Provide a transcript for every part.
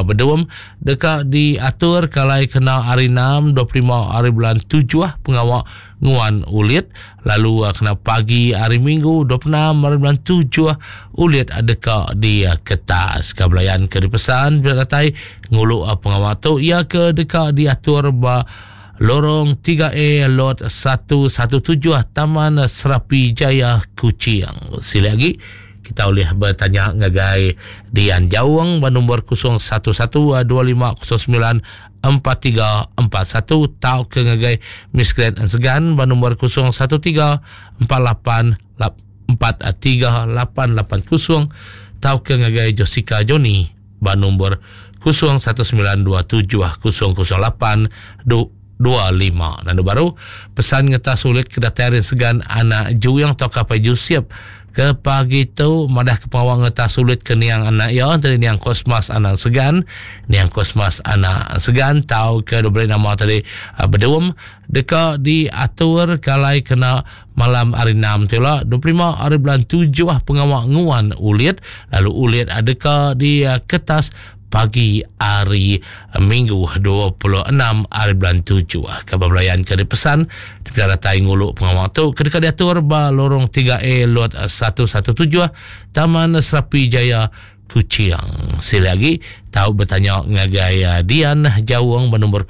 Bedum dekat diatur kalai kena hari 6 25 hari bulan 7 pengawak nguan ulit, lalu kena pagi hari Minggu 26 hari bulan 7 ulit dekat di kertas kabelayan ke dipesan bila katai nguluk pengawak tu ia ke dekat diatur lorong 3A lot 117 Taman Serapi Jaya Kuching. Sila lagi kita boleh bertanya ngagai Dian Jawang nombor 0112509441 tau ke ngagai Miss Grand Segan nombor 0138438880 tau ke ngagai Jessica Joni nombor 01927008225. Dan baru pesan ngeta sulit kedatang segan anak Juyang tau kapai Jusiap ke pagi tu madah ke pengawang ngeta sulit ke niang anak ya tadi niang kosmas anak segan tau ke boleh nama tadi Bedum dekat diatur kalai kena malam hari 6 tu lah 25 hari bulan 7 pengawak nguan ulit, lalu ulit dekat di kertas pagi hari Minggu 26 hari bulan 7 kabelayan ke dipesan tidak datai nguluk pengawak tu ketika diatur lorong 3A lot 117 Taman Serapi Jaya Kuching. Sila lagi tahu bertanya ngagai Dian Jawang nombor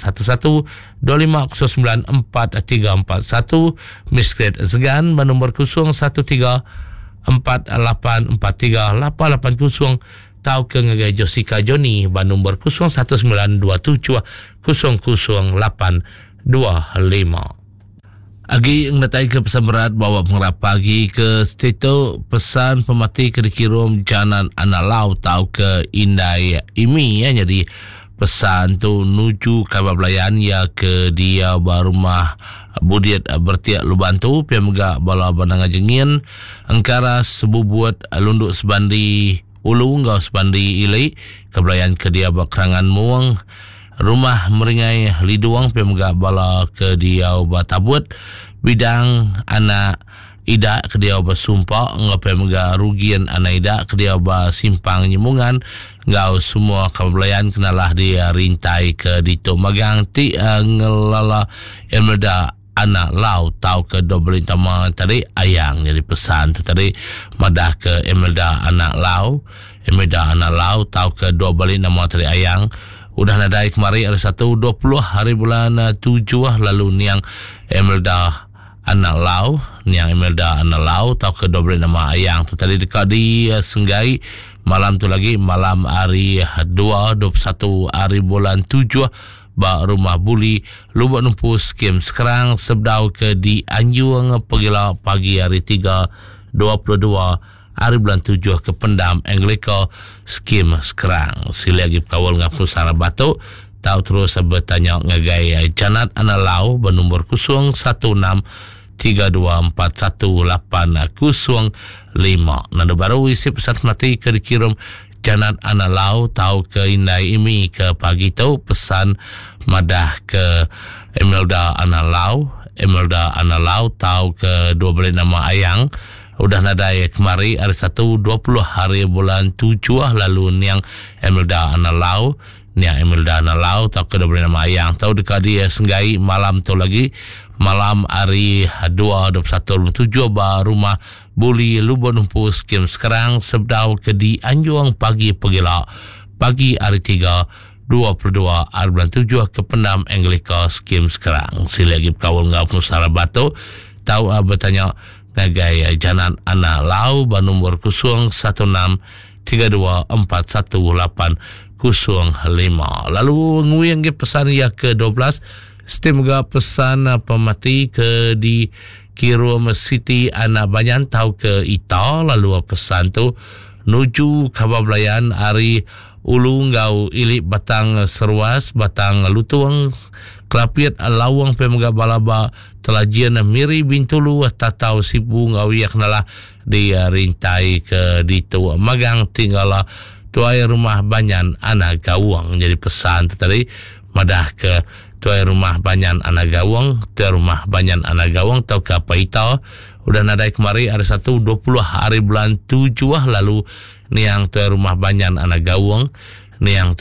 0125094341 Miss Great Segan nombor 0134843880 tau ke ngagai Jessica Joni nombor 01927000825. Agi ngatai ke pesan berat bawa pengerap pagi ke steto pesan pemati ke dikirim janan anak lau tau ke Indai Imi ya. Jadi pesan tu nuju kabablayan ya ke dia barumah budiat bertiak lu bantu pia mega bala banang jengin angkara sebubuat lunduk sebandi ulu ngau sebandi ilai kablayan ke dia bakrangan muang rumah meringai liduang pemega bala ke dia batabut bidang anak ida ke dia bersumpah ngau pemega rugian anak ida ke dia simpang nyemungan ngau semua kablayan kenalah dia rintai ke dito magang ti ngelala emelda anak lau tau ke double tama tadi ayang jadi pesan tu tadi madah ke Emelda anak lau tau ke double nama tadi ayang udah nadai kemari ada 120 hari bulan 7 lalu niang Emelda anak lau tau ke double nama ayang tu tadi dekat di Senggai malam tu lagi malam hari 21 hari bulan 7 rumah buli lubuk numpus skim sekarang sebdau ke di Anjuang pagila pagi hari 3 22 hari bulan 7 ke pendam Anglika skim sekarang sila lagi kawal ngapnu sana batu tahu terus bertanya ngagai janat analau bernombor 0163241805 nanda baru isi pesan mati ke dikirim janat anak lau tahu ke Indai Imi ke pagi tu pesan madah ke Emelda anak lau tahu ke 12 nama ayang udah nadai kemari hari 120 hari bulan 7 lalu niang Emelda anak lau tahu ke 12 nama ayang tahu dekat dia Senggai malam tu lagi malam hari 21 rumah buli lubuk numpus skim sekarang sebdau ke di Anjuang pagi pagila pagi hari 3 22 hari bulan 7 ke pendam Anglika skim sekarang sila lagi kawal ngau penusara batu tahu bertanya ngagai janan anak lau nombor 0163241805 lalu nguyang ke pesan ya ke 12 setemga pesan pemati ke di Kirum City anak banyan tahu ke Ita lalu pesan tu nuju kabablayan hari ulu ngau ilik batang serwas batang lutuang kelapit lawang pemega balaba telajian miri bintulu tatau sibu ngau yak nalah dia rintai ke ditu magang tinggal tuai rumah banyan anak gawang jadi pesan tu tadi madah ke tuai rumah banyan anak gawang tau ke apa ita udah nadai kemari ada 120 hari bulan 7 lalu niang tuai rumah banyan anak gawang niang